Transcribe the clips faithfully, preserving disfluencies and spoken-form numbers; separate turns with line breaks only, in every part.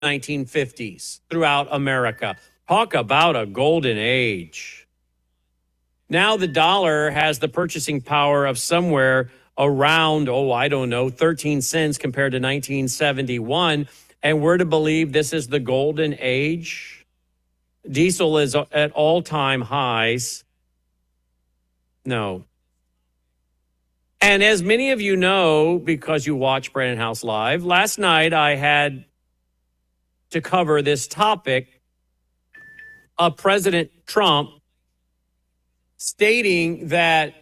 nineteen fifties throughout America. Talk about a golden age. Now the dollar has the purchasing power of somewhere around, oh, I don't know, thirteen cents compared to nineteen seventy-one. And we're to believe this is the golden age. Diesel is at all-time highs. No. And as many of you know, because you watch Brandon House Live, last night I had to cover this topic of President Trump stating that,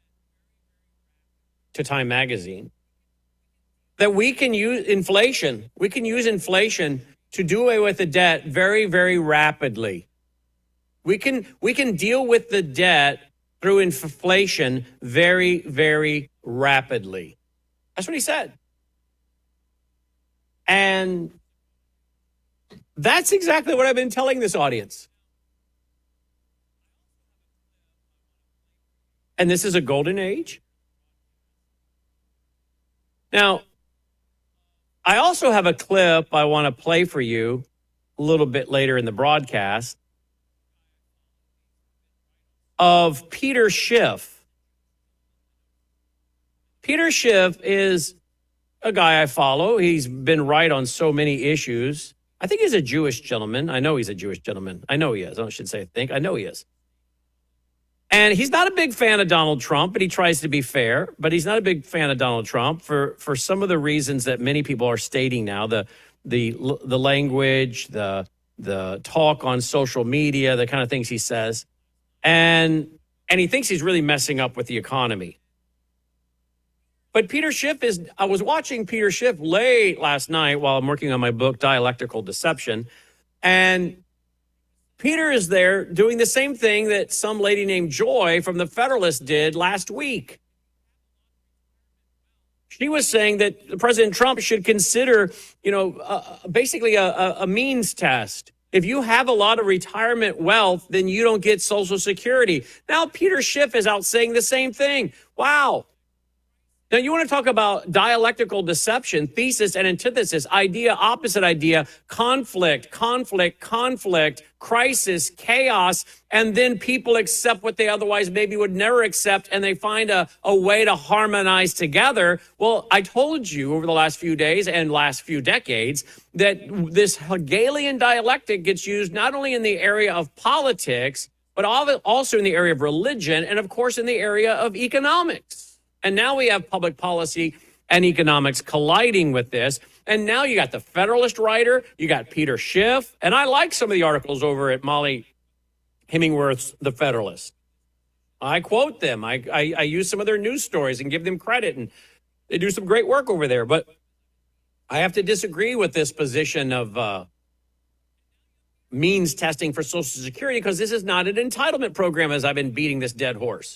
to Time Magazine, that we can use inflation, we can use inflation to do away with the debt very, very rapidly. We can, we can deal with the debt through inflation very, very rapidly. That's what he said. And that's exactly what I've been telling this audience. And this is a golden age. Now, I also have a clip I want to play for you a little bit later in the broadcast of Peter Schiff. Peter Schiff is a guy I follow. He's been right on so many issues. I think he's a Jewish gentleman. I know he's a Jewish gentleman. I know he is. I should say I think. I know he is. And he's not a big fan of Donald Trump, but he tries to be fair. But he's not a big fan of Donald Trump for, for some of the reasons that many people are stating now. The the the language, the the talk on social media, the kind of things he says. And and he thinks he's really messing up with the economy. But Peter Schiff is, I was watching Peter Schiff late last night while I'm working on my book, Dialectical Deception. And Peter is there doing the same thing that some lady named Joy from the Federalist did last week. She was saying that President Trump should consider, you know, uh, basically a, a, a means test. If you have a lot of retirement wealth, then you don't get Social Security. Now, Peter Schiff is out saying the same thing. Wow. Now, you want to talk about dialectical deception, thesis and antithesis, idea, opposite idea, conflict, conflict, conflict, crisis, chaos, and then people accept what they otherwise maybe would never accept, and they find a, a way to harmonize together. Well, I told you over the last few days and last few decades that this Hegelian dialectic gets used not only in the area of politics, but also in the area of religion, and of course in the area of economics. And now we have public policy and economics colliding with this. And now you got the Federalist writer, you got Peter Schiff, and I like some of the articles over at Molly Hemingworth's The Federalist. I quote them. I, I, I use some of their news stories and give them credit, and they do some great work over there. But I have to disagree with this position of uh, means testing for Social Security, because this is not an entitlement program, as I've been beating this dead horse.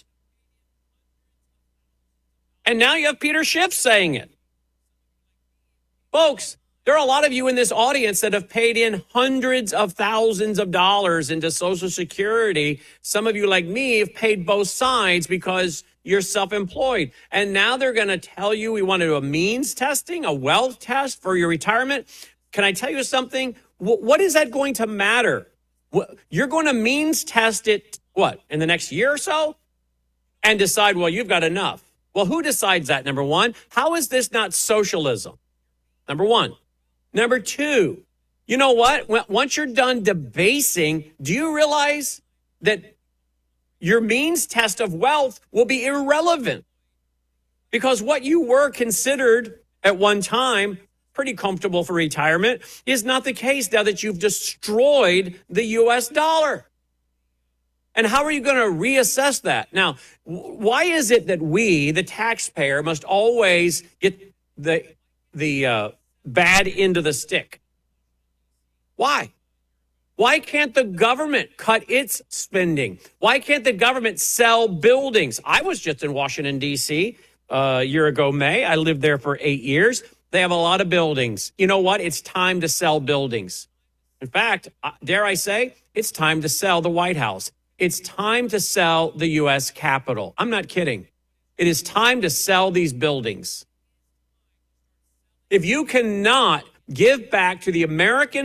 And now you have Peter Schiff saying it. Folks, there are a lot of you in this audience that have paid in hundreds of thousands of dollars into Social Security. Some of you, like me, have paid both sides because you're self-employed. And now they're going to tell you we want to do a means testing, a wealth test for your retirement. Can I tell you something? What is that going to matter? You're going to means test it, what, in the next year or so? And decide, well, you've got enough. Well, who decides that, number one? How is this not socialism? Number one. Number two, you know what? Once you're done debasing, do you realize that your means test of wealth will be irrelevant? Because what you were considered at one time pretty comfortable for retirement is not the case now that you've destroyed the U S dollar. And how are you going to reassess that? Now, why is it that we, the taxpayer, must always get the the uh, bad end of the stick? Why? Why can't the government cut its spending? Why can't the government sell buildings? I was just in Washington, D C uh, a year ago, May. I lived there for eight years. They have a lot of buildings. You know what? It's time to sell buildings. In fact, dare I say, it's time to sell the White House. It's time to sell the U S Capitol. I'm not kidding. It is time to sell these buildings. If you cannot give back to the American